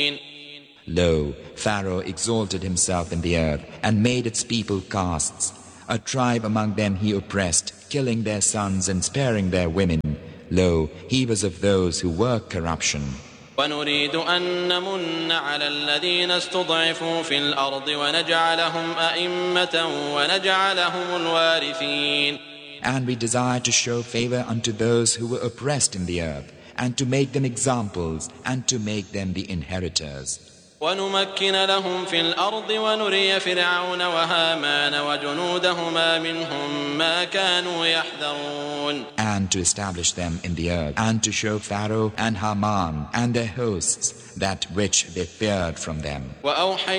Lo, Pharaoh exalted himself in the earth and made its people castes. A tribe among them he oppressed, killing their sons and sparing their women. Lo, he was of those who work corruption. ونريد أن نمن على الذين استضعفوا في الأرض ونجعلهم أئمة ونجعلهم الوارثين. And we desire to show favor unto those who were oppressed in the earth, and to make them examples, and to make them the inheritors. ونمكن لهم في الأرض ونري فرعون وهامان وجنودهما منهم ما كانوا يحذرون. And to establish them in the earth, and to show Pharaoh and Haman and their hosts that which they feared from them.